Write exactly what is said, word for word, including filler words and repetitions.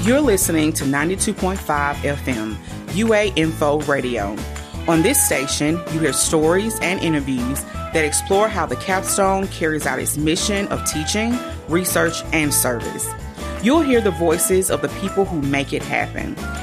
You're listening to ninety-two point five F M, U A Info Radio. On this station, you hear stories and interviews that explore how the Capstone carries out its mission of teaching, research, and service. You'll hear the voices of the people who make it happen.